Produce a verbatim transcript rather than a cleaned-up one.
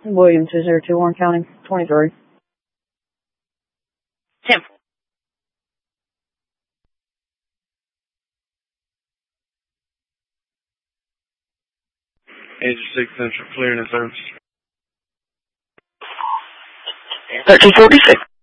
William two zero two Warren County, twenty-three. ten. Agent six Central, clearing the service. thirteen forty-six.